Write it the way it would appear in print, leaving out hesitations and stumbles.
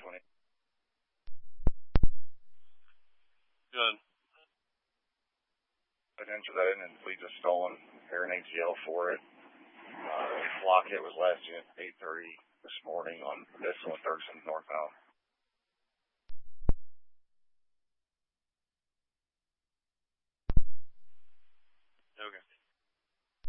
20. Good. Potential that and fleet is stolen. Air and ATL for it. Block hit was last June, 8:30 this morning on Bissell and Ferguson northbound.